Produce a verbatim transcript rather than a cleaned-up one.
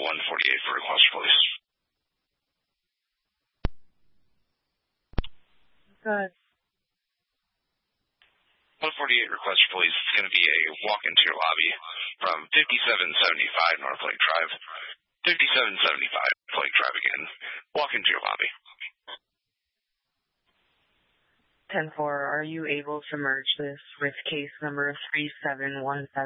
one forty-eight for request for police. Good. one forty-eight request for police. It's going to be a walk into your lobby from fifty-seven seventy-five North Lake Drive. fifty-seven seventy-five North Lake Drive again. Walk into your lobby. ten four, are you able to merge this with case number three seven one seven?